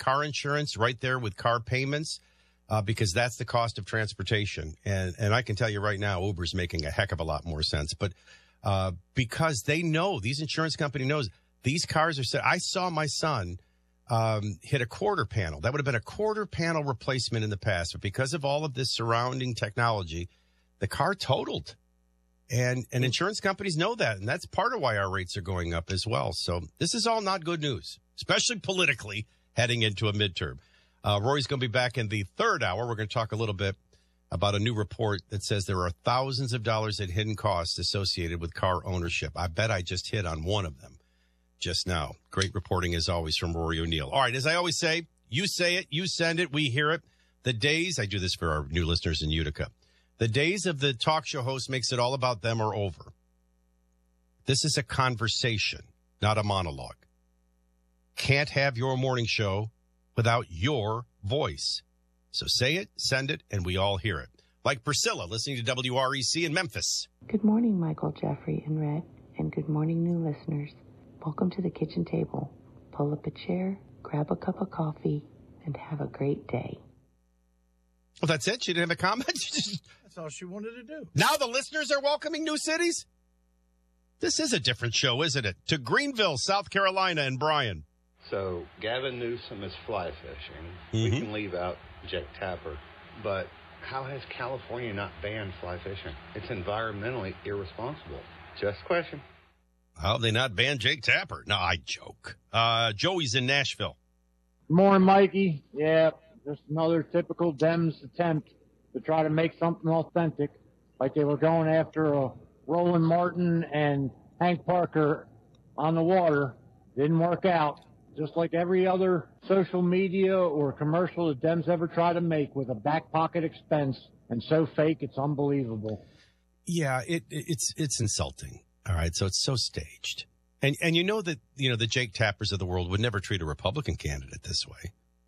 car insurance right there with car payments because that's the cost of transportation. And I can tell you right now, Uber's making a heck of a lot more sense. But because they know, these insurance company knows, these cars are set. I saw my son hit a quarter panel. That would have been a quarter panel replacement in the past. But because of all of this surrounding technology, the car totaled. And insurance companies know that. And that's part of why our rates are going up as well. So this is all not good news, especially politically heading into a midterm. Rory's going to be back in the third hour. We're going to talk a little bit about a new report that says there are thousands of dollars in hidden costs associated with car ownership. I bet I just hit on one of them just now. Great reporting, as always, from Rory O'Neill. All right, as I always say it, you send it, we hear it. The days, I do this for our new listeners in Utica, the days of the talk show host makes it all about them are over. This is a conversation, not a monologue. Can't have your morning show without your voice. So say it, send it, and we all hear it. Like Priscilla listening to WREC in Memphis. Good morning, Michael, Jeffrey, and Red, and good morning, new listeners. Welcome to the kitchen table. Pull up a chair, grab a cup of coffee, and have a great day. Well, that's it? She didn't have a comment? That's all she wanted to do. Now the listeners are welcoming new cities? This is a different show, isn't it? To Greenville, South Carolina, and Brian. So Gavin Newsom is fly fishing. Mm-hmm. We can leave out Jake Tapper. But how has California not banned fly fishing? It's environmentally irresponsible. Just a question. How have they not banned Jake Tapper? No, I joke. Joey's in Nashville. Good morning, Mikey. Yeah, just another typical Dems attempt to try to make something authentic, like they were going after Roland Martin and Hank Parker on the water. Didn't work out. Just like every other social media or commercial the Dems ever try to make with a back pocket expense, and so fake it's unbelievable. Yeah, it's insulting. All right, so it's so staged. And you know that, the Jake Tappers of the world would never treat a Republican candidate this way.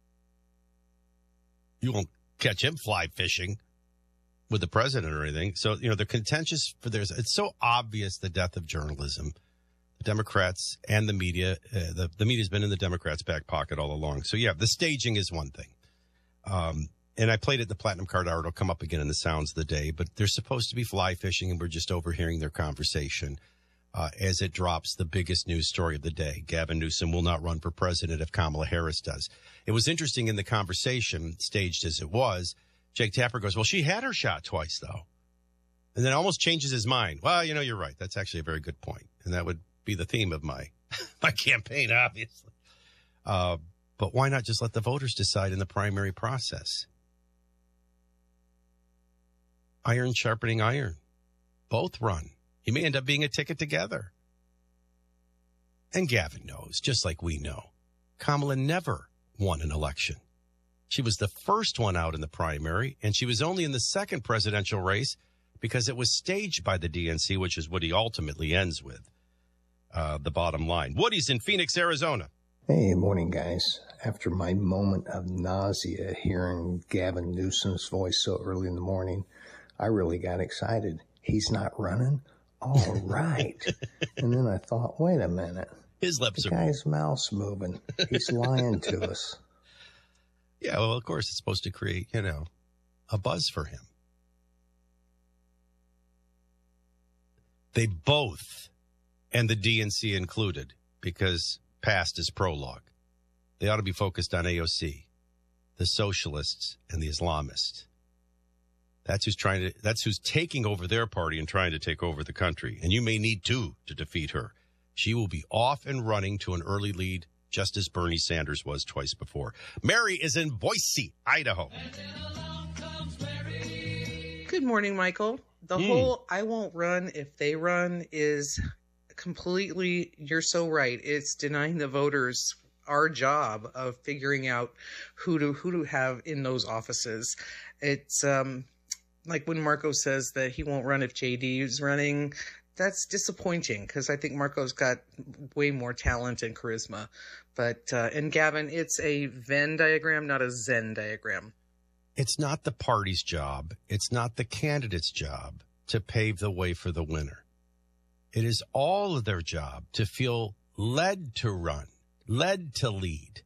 You won't catch him fly fishing with the president or anything. So, they're contentious for theirs. It's so obvious, the death of journalism. The Democrats and the media, the media's been in the Democrats' back pocket all along. So, yeah, the staging is one thing. And I played it in the Platinum Card Hour. It'll come up again in the Sounds of the Day. But they're supposed to be fly fishing, and we're just overhearing their conversation as it drops the biggest news story of the day. Gavin Newsom will not run for president if Kamala Harris does. It was interesting in the conversation, staged as it was, Jake Tapper goes, well, she had her shot twice, though. And then almost changes his mind. Well, you're right. That's actually a very good point. And that would be the theme of my campaign, obviously. But why not just let the voters decide in the primary process? Iron sharpening iron. Both run. You may end up being a ticket together. And Gavin knows, just like we know, Kamala never won an election. She was the first one out in the primary, and she was only in the second presidential race because it was staged by the DNC, which is what he ultimately ends with. The bottom line. Woody's in Phoenix, Arizona. Hey, morning, guys. After my moment of nausea hearing Gavin Newsom's voice so early in the morning, I really got excited. He's not running? All right. And then I thought, wait a minute. His lips the are... guy's mouth's moving. He's lying to us. Yeah, well, of course, it's supposed to create, a buzz for him. They both, and the DNC included, because past is prologue. They ought to be focused on AOC, the socialists, and the Islamists. That's who's taking over their party and trying to take over the country. And you may need two to defeat her. She will be off and running to an early lead, just as Bernie Sanders was twice before. Mary is in Boise, Idaho. Good morning, Michael. The whole I won't run if they run is completely, you're so right. It's denying the voters our job of figuring out who to have in those offices. It's like when Marco says that he won't run if JD is running. That's disappointing because I think Marco's got way more talent and charisma. But and Gavin, it's a Venn diagram, not a Zen diagram. It's not the party's job. It's not the candidate's job to pave the way for the winner. It is all of their job to feel led to run, led to lead.